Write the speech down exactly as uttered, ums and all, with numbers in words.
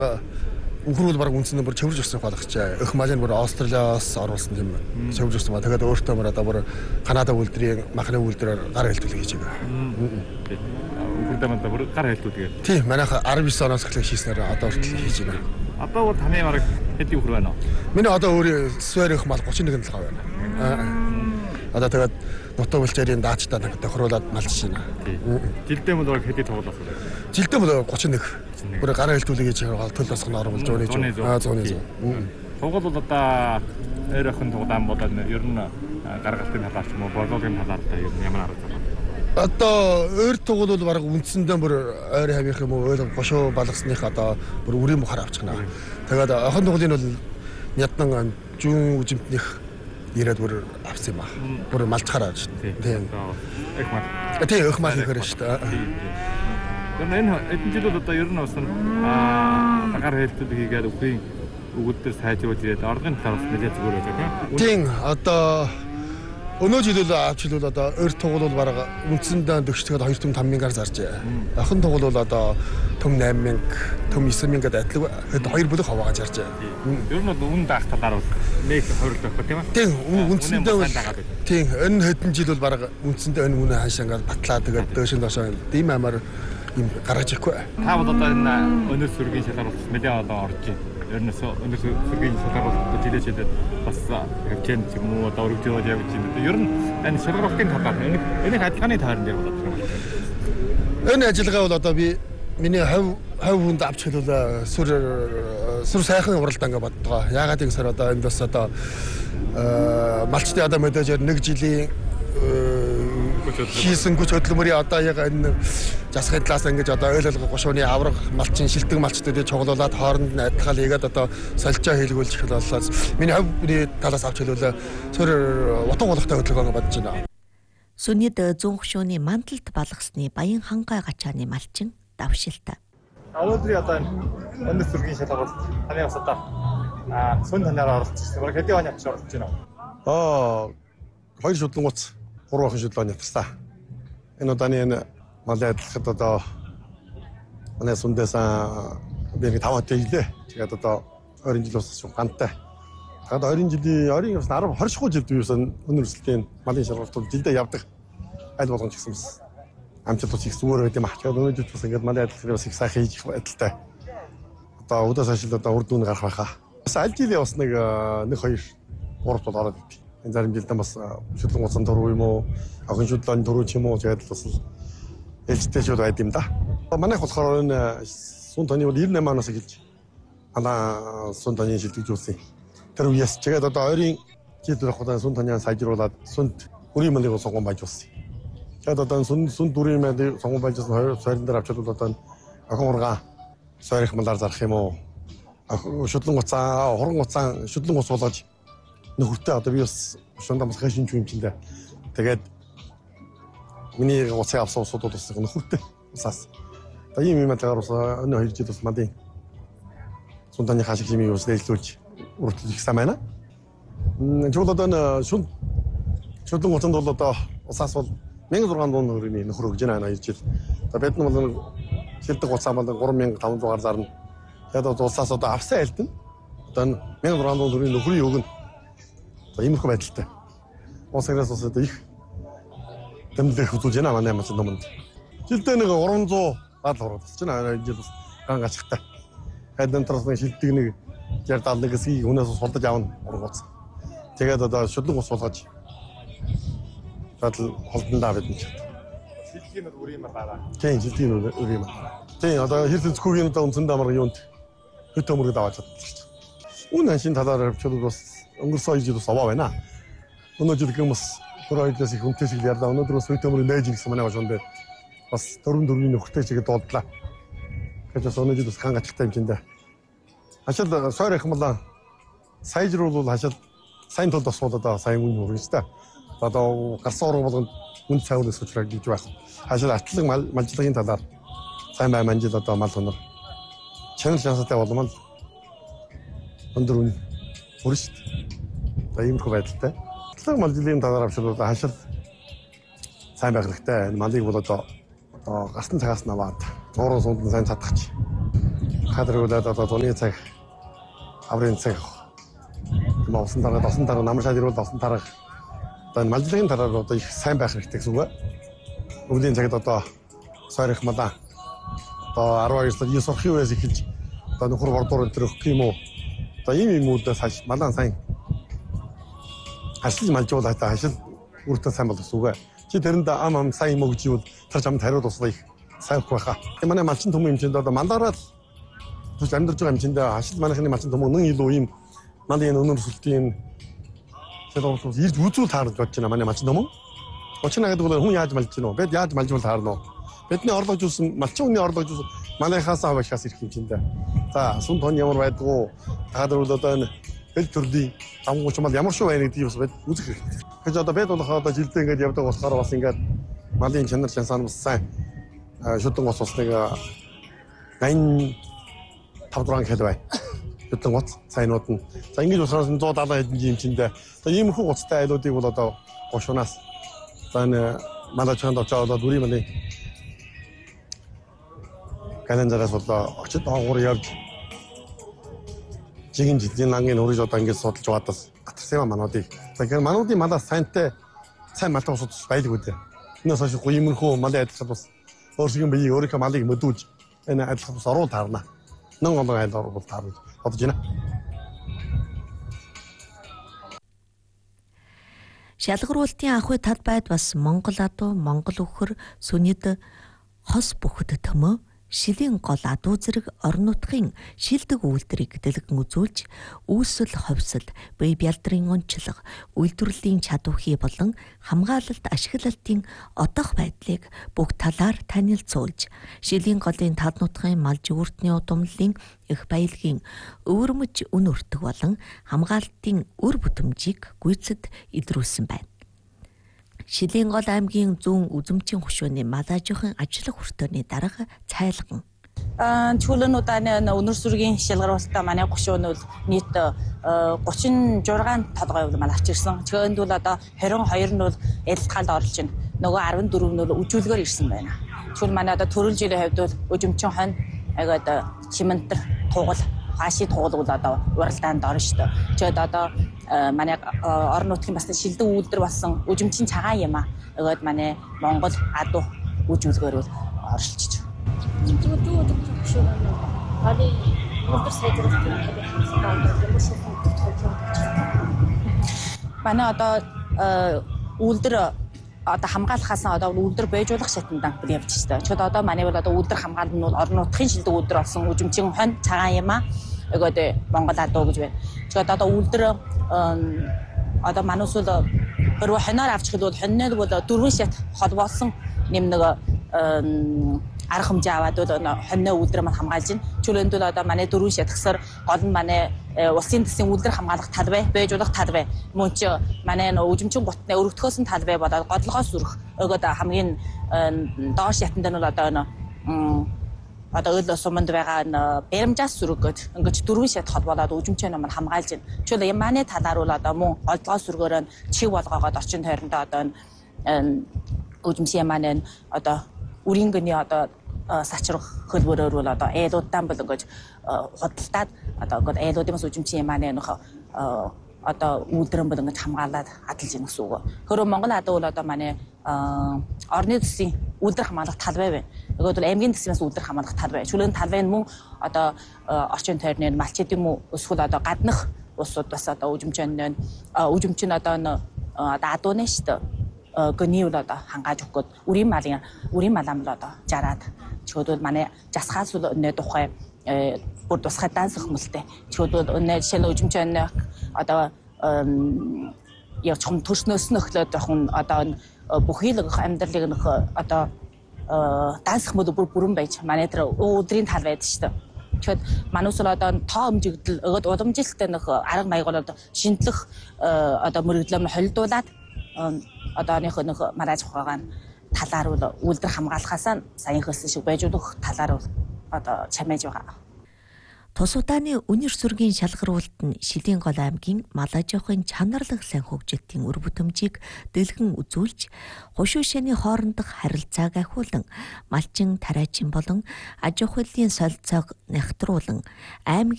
Үхрүүл баг үндсэндээ бүр чөвөрж өсөх болгочээ. Өх малын бүр Австралиас оруулсан юм чөвөрж өссөн ба. Тэгээд өөртөө бүр одоо бүр Канада үйлдвэрийн махны үйлдвэрээр гар хэлтүүлэг хийж байгаа. Үхрүүл манд бүр гар хэлтүүлэг. Тийм, манайх арав девять оноос эхлэх хийснээр одоо хүртэл хийж байна. Одоо бол таны бараг хэдий үхэр байна уу? Миний одоо өөрийн свэр их мал тридцать one толгой байна. Одоо тэгээд нутаг булчирийн даачтаа тохируулаад малж байна. Жилдээ бол бараг хэдий тоглолоо. Жилдээ бол тридцать one. Бүр гар хэлтүүлэг хийж байгаа төл тосгон оруулж өгнө гэж. Аа зүүн зүүн. Тоглол бол одоо ойрхон тоглоом болоод ер нь гаргалтын талаар ч юм уу борлуулгын талаар та ер нь ямар арга зам. Одоо ойр тоглол бол баг үндсэндээ бүр ойр хавийнх юм уу ойл гошоо балгасных одоо бүр үрийн бухаар авчихна. Тэгээд охин тоглолын бол яднан зүүн үжимтнийх ирээд бүр авсан юм аа. Бүр малчхаараа шүү дээ. Тийм. Их мал. Тийм их мал хэрэг шүү дээ. Тэр энэ эдэн жилүүд одоо ер нь бас аа гар хэлтүүд хийгээд үхрийн өгөл дээр сайжруулж ирээд ордын талаас нэлээд зүгээр байж байгаа. Тийм одоо өнөө жил бол авч хэлвэл одоо ойр тоглол баг үндсэндээ төгсчгээд two том five мянгаар заржээ. Охин тоглол одоо том eight мянга, том nine мянгаад адил хоёр бүлэг хаваагаа заржээ. Ер нь үн даах талаар бол нэг тwenty өгөх тийм ээ. Тийм үндсэндээ бол тийм энэ хэдэн жил бол баг үндсэндээ энэ үнэ хаашаа ингээд батлаа тэгээд дөөшин доошоо ийм амар юм гаргаж ирэхгүй. Та бол одоо энэ өнөр сүргийн шалгаар бас нэлээд одоо орж байна. Ер нь өнөр сүргийн шалгаар бол жилээчээд бас хэмжээнд ч юм уу одоо өргөжөөд явж байна. Ер нь энэ шалгаруулалтын талаар энэ энэ ажиллагааны таарн дээр болоод байна. Энэ ажиллагаа бол одоо би миний хав хав хүнд авч хэлвэл сүр сүр сайхан уралдаан гэж боддгоо. Яагаад гэвэл одоо энд бас одоо малчтын одоо мэдээж нэг жилийн хийсэн хүч хөдөлмөрийн одоо яг энэ засгийн талаас ингэж одоо ойлголго гошууны авраг малчин шилдэг малчтуудыг цуглуулад хооронд нь адилхан хийгээд одоо солилцоо хийлгүүлж эхэл боллоо. Миний хавьны талаас авч хэлвэл сөр утга болохтой хөдөлгөөн бодож байна. Сүнэд зүүн гошууны мандалд балгасны Баян хангай гачааны малчин давшилт. Өнөөдрийн одоо энэ өндөр сүргийн шалгаруулалт таны бас одоо аа сүн танаар оролцсон. Бараг хэдийн оны авч оролцож байна уу? Аа хоёр шудлангууц гурван охин шудлааны ятарсан. Энэ удааны энэ малын адилхад одоо манай сүндээс би five хот хийлээ. Тэгээд одоо ойрын жил бас гантай. Тэгээд ойрын жилийн ойрын бас ten twenty жилд юусан өнөр өсөлтийн малын шалгалтууд жилдээ явдаг. Аль болгон ч гэсэн бас амжилт ус их зүгээр байд юм аа. Тэгээд өнөөдөр бас ингээд малын адилхад бас их сайхан хийж байдалтай. Одоо удаас ашил одоо урд дүн гарах байхаа. Бас аль жилийн бас нэг нэг хоёр гурав бол ороод идэв. Энэ зарим жилдээ бас шүтлэн гоцон дөрөв юм уу, охин шүтлэн дөрөв ч юм уу тэгээд бас ээлжтэй шууд байд юм да. Манайх болохоор энэ сүн тоны бол ninety-eight оноос эхэлж манай сүн тоны шилжүүлсэн. Тэр үеэс тэгээд одоо ойрын жилд удаа сүн тоны сайжруулад сүнд бүрийн малыг сонгон байжуулсан. Тэгээд одоо сүн сүн бүрийн малыг сонгон байжуулсан хоёр сойрон дээр авчвал одоо охин ургаан сойрох малаар зарах юм уу? Шүтлэн гоцаа, хорон гоцаа шүтлэн гоц болгож нөхөртэй одоо би бас шундаа бас хэшин ч юм чинь. Тэгээд миний гоцаа авсан усууд бас нөхөртэй усаас. Одоо ийм юм атгаар бас өнөө хоёр жил бас мадын сунданы хашиг химийг бас дэвлүүлж үргэлж их сайн байна. Жол одоо шүн шүтлэн гоцонд бол одоо усаас бол one thousand six hundred төгрөгийн нөхөр өгж байна хоёр жил. Одоо бид нар бол шилдэг гоцаа бол three thousand five hundred зарна. Тэгээд одоо усаас одоо авсан айлт нь одоо one thousand six hundred төгрөгийн нөхрийн өгнө. За иймэрхүү байдалтай. Уусагнаас бас одоо их тэмдэглэл хөтүүлж байна манай маань номонд. Жилдээ нэг three hundred баал ороод тасч байна. Энэ жил бас ган гачхтай. Хайдан тараас нэг шилдэг нэг sixty seventy гэсгийг хүнээс сулдаж авна ургууц. Тэгээд одоо шудлан ус болгож бадал холдондаа бид нь. Шилдэг нь үрийн мар байгаа. Тийм шилдэг нь үрийн мар. Тийм одоо хэрхэн зөвхөн одоо үнцэнд амар юунд хөт төмөрөд аваад чадчихсан. Үнэн шин талаар хөвчл бас өнгөрсөн хоёр жил бас аваа байна. Өнөө жил гэмс хоёр хоёроос их хүнтэй шиг ярьлаа. Өнөөдөр бас хөт төмөрөнд нээж гисэн манай гошонд бас дөрвөн дөрвийн нөхөртэй чигээ дуулдлаа. Гэж бас өнөө жил бас ган гачтай юм чинь дээ. Хашаал сойр их мала сайжруулал хашаал сайн тул бас болоо сайн үн хөргөжтэй. Одоо гарсан ураг болгонд үн цайвар өсөж гэж байх. Хашаал артлаг малжлагын талаар сайн бай манжил одоо мал хонор. Чанар шанстай болмол өндөр үн хөрж шүү дээ. Одоо иймэрхүү байдалтай. Артлаг малжлагын талаар авчвал хашаал сайн байх хэрэгтэй. Малыг бол одоо одоо гарсан цагаас наваад зуурын сундан сайн цадахч. хадруулаад одоо тооны цаг аврын цаг маусан дараа досон дараа намшаад ирвэл досон дараа одоо малжлагын дараа одоо их сайн байх хэрэгтэй гэсэн үг байна. Өвлийн цагт одоо сойрох мала одоо арван хоёр сар ий сурах үеэс эхэлж одоо нөхөр бордоор энэ төрөх юм уу? Одоо ийм юмудаас хаш малан сайн ашиг малжуул хата ашиг үртэ сайн бол гэсэн үг. Чи тэрэнд ам ам сайн юм өгч ивэл тэр чамд хариуд туслах сайн байхаа. Манай малчин төмөн хэмжээнд одоо мандараад түс амьдарч байгаа хэмжээнд ашиг манайхны малчин төмөн нэн илүү ийм малын өнөр сүлтийн sedorsus ирж үзүүл таарж бодож байна манай малчин төмөн. Очно гэдэг бол хүн яаж малж гинөө? Бид яаж малжуул таарна уу? Бидний орлогч юусэн малчин хүний орлогч юусэн манайхаас авахаас ирэх хэмжээнд. За сүн тон ямар байдгүй таадар бол одоо энэ хэл төрлийн амгууч мал ямар шүү байна гэдгийг бас бид үзэх хэрэгтэй. Гэж одоо бид болох одоо жилдээ ингэж явдаг болохоор бас ингээд малын чанар чансан бас сайн шудан гоц бас нэг восемьдесят пять дуран хэл бай. Шудан гоц сайнууд нь. За ингэж болохоор one seventy хэдэн жимчэндээ одоо ийм хүү гоцтай айлуудыг бол одоо гошунаас за энэ малачанд очоод дүрийн малын календараас бол очид доогуур явж жигэн жилийн лангийн өрөж одоо ингэж судалж байгаадас гатарсан мануудыг. За гэр мануудын малаас сайнтай сайн малтай судалж байдаг үү. Энэс хойш гуймэрхүү малын адилхан бас өөрсгийн биеийг өөрийнхөө малыг мөдүүлж энэ адилхан бас оруул таарна. Нэн олон айл оруул таарна бодож байна. Шалгаруултын ахуй тал байд бас Монгол адуу, Монгол өхөр, сүнэд хос бүхэд төмөө шилийн гол адуу зэрэг орон нутгийн шилдэг үйлдвэрийг дэлгэн үзүүлж, үүсэл ховсол, бие бялдрын онцлог, үйлдвэрлэлийн чадвархий болон хамгаалалт ашиглалтын одох байдлыг бүх талаар танилцуулж, шилийн голын тал нутгийн мал жигүүртний удамлын их баялагын өвөрмөж үн өртөг болон хамгаалтын үр бүтэмжийг гүйцэд илрүүлсэн байна. Шилийн гол аймгийн зүүн үзэмчийн хушууны малаажихын ажлах хүртөөний дарга цайлган. Чөлөөнүүдийн өнөр сүргийн шалгаруулалтаа манай гушуун бол нийт thirty-six толгой мал авч ирсэн. Чөөнд бол одоо twenty-two нь бол ялтгаалд орлож байна. Нөгөө fourteen нь бол үжүүлгээр ирсэн байна. Чөл манай одоо төрөл жилийн хувьд бол өжимчин хон агад чимэнтэр тугал хааши тугал бол одоо уралдаанд орно шүү дээ. Чөөд одоо манай орон нутгийн бас шилдэг үйлдвэр болсон өжимчин цагаан юм аа. Өгөөд манай Монгол адуу үжүүлгээр бол оршилж байна. Дүү дүү дүү шүү дээ. Али үйлдвэр сайжруулалтын хэлбэр юм уу? Манай одоо үйлдвэр одоо хамгаалахаас нь одоо үйлдвэр байжуулах шатанд бүр явж байна. Чод одоо манай бол одоо үйлдвэр хамгаалал нь бол орон нутгийн шилдэг үйлдвэр болсон үжимчин хон цагаан юм аа. Өгөөд Монгол адуу гэж байна. Чод одоо үйлдвэр одоо манус бол хэрвээ хоноор авчих бол хонноор бол дөрвөн шат холбоосон нэм нэг арга хэмжээ аваад бол хонноо үйлдвэр маань хамгаалж байна. Чөлөөнд бол одоо манай дөрвөн шат гэсээр гол нь манай улсын төсвийн үйлдвэр хамгаалах тал бай, байжуулах тал бай. Мөн ч манай үжимчин гутны өргөдөхөөс нь тал бай болоод годлогоос үрэх. Өгөөд хамгийн доош ятанд нь бол одоо одоо өл суманд байгаа баримжаас сүргөөд ингэж дөрвөн шат холбоолоод үжимчин маань хамгаалж байна. Чөлөө манай талаар бол одоо мөн голдгоос сүргөөр нь чиг болгоогоод орчин тойрондоо одоо үжимчин маань одоо үрийн гүний одоо сачрах хөлбөрөөр бол одоо ээлуудтан бол ингэж худалдаад одоо ингээд ээлуудын бас үжимчин маань нөх одоо үйлдвэрэн бол ингэж хамгаалаад адалж ийн гэсэн үг. Хөрөө Монгол адуу бол одоо манай орны төсвийн үйлдвэр хамгаалах тал бай байна. Өгөөд бол аймгийн төсвээс үйлдвэр хамгаалах тал бай. Чөлөөний тал бай нь мөн одоо орчин тойрны малчид юм уу эсвэл одоо гаднах улсууд бас одоо үжимчин үжимчин одоо адууны шүү дээ. Гүний бол одоо хангааж өгөхөд үрийн малын үрийн малам л одоо жараад чөлөөд манай жасхаас бол өнөө тухай бүр тусгай данс хөлтэй. Чөлөөд өнөө жишээ нь үжимчин одоо явж хам төрснөөс нөхлөөд явах одоо бүхий л амьдралыг нөх одоо данс хэмэд бүр бүрэн байж манай тэр өдрийн тал байдаг шүү дээ. Тэгэхээр манус л одоо тоо өмжигдэл өгöd уламжилттай нөх арга маяг бол одоо шинжлэх одоо мөрөглөм холдуулаад одоо нөх нөх маргааж ухаага талаар бол үйлдвэр хамгаалахаас саяхан хэлсэн шиг байж өгөх талаар бол одоо чамээж байгаа. Тус удааны үнэр сүргийн шалгаруулалт нь Шилийн гол аймгийн Малажохын чанарлах сайн хөгжилтийн үр бүтэмжийг дэлгэн үзүүлж, хушуу шаны хоорондох харилцааг ахиулан, малчин тариачин болон аж ахуйлын солилцоог нягтруулан аймгийн